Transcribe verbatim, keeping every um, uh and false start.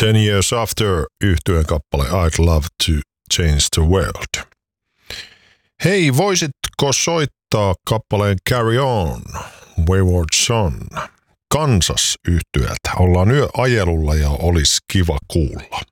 Ten Years After -yhtyeen kappale I'd Love to Change the World. Hei, voisitko soittaa kappaleen Carry On, Wayward Son? Kansas -yhtyeeltä. Ollaan yöajelulla ja olisi kiva kuulla.